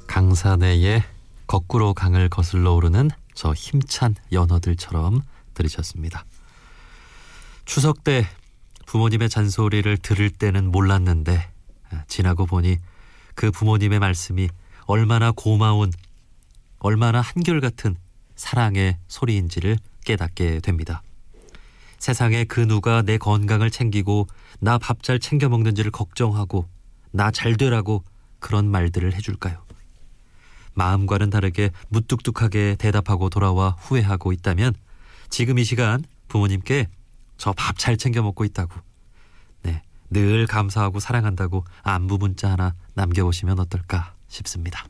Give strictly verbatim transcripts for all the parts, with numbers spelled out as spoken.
강산해의 거꾸로 강을 거슬러 오르는 저 힘찬 연어들처럼 들으셨습니다. 추석 때 부모님의 잔소리를 들을 때는 몰랐는데 지나고 보니 그 부모님의 말씀이 얼마나 고마운, 얼마나 한결같은 사랑의 소리인지를 깨닫게 됩니다. 세상에 그 누가 내 건강을 챙기고 나 밥 잘 챙겨 먹는지를 걱정하고 나 잘 되라고 그런 말들을 해줄까요? 마음과는 다르게 무뚝뚝하게 대답하고 돌아와 후회하고 있다면 지금 이 시간 부모님께 저 밥 잘 챙겨 먹고 있다고, 네, 늘 감사하고 사랑한다고 안부 문자 하나 남겨보시면 어떨까 싶습니다.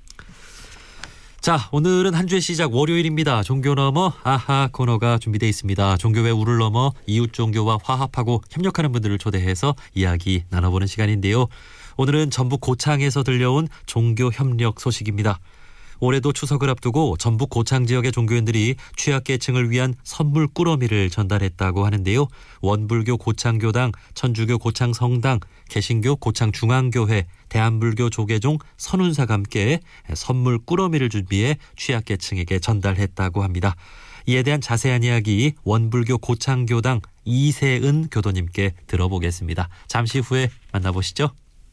자, 오늘은 한 주의 시작 월요일입니다. 종교 넘어 아하 코너가 준비되어 있습니다. 종교의 우를 넘어 이웃 종교와 화합하고 협력하는 분들을 초대해서 이야기 나눠보는 시간인데요. 오늘은 전북 고창에서 들려온 종교 협력 소식입니다. 올해도 추석을 앞두고 전북 고창 지역의 종교인들이 취약계층을 위한 선물 꾸러미를 전달했다고 하는데요. 원불교 고창교당, 천주교 고창성당, 개신교 고창중앙교회, 대한불교 조계종 선운사가 함께 선물 꾸러미를 준비해 취약계층에게 전달했다고 합니다. 이에 대한 자세한 이야기 원불교 고창교당 이세은 교도님께 들어보겠습니다. 잠시 후에 만나보시죠.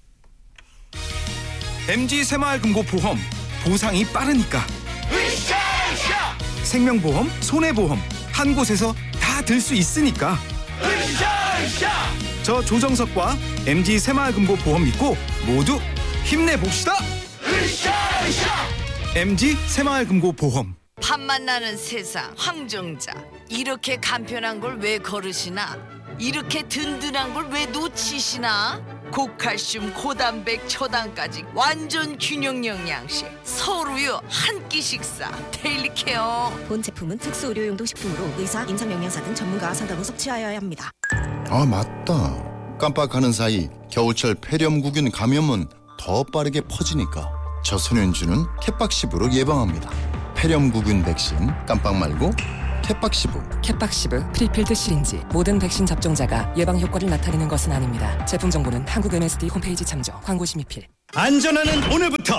엠지 새마을금고보험, 보상이 빠르니까. 으쌰으쌰! 생명보험, 손해보험 한 곳에서 다 들 수 있으니까. 으쌰으쌰! 저 조정석과 엠지 새마을금고보험 믿고 모두 힘내봅시다. 으쌰으쌰! 엠지 새마을금고보험. 밥 만나는 세상 황정자, 이렇게 간편한 걸 왜 거르시나? 이렇게 든든한 걸 왜 놓치시나? 고칼슘, 고단백, 초당까지 완전 균형 영양식 서울우유 한 끼 식사 데일리 케어. 본 제품은 특수 의료용도 식품으로 의사, 임상영양사 등 전문가와 상담 후 섭취하여야 합니다. 아, 맞다. 깜빡하는 사이 겨울철 폐렴구균 감염은 더 빠르게 퍼지니까 저소년주는 캣박시브로 예방합니다. 폐렴구균 백신 깜빡 말고 캣박시브. 캣박시브 프리필드 시린지. 모든 백신 접종자가 예방 효과를 나타내는 것은 아닙니다. 제품 정보는 한국 엠에스디 홈페이지 참조. 광고 심의필. 안전하는 오늘부터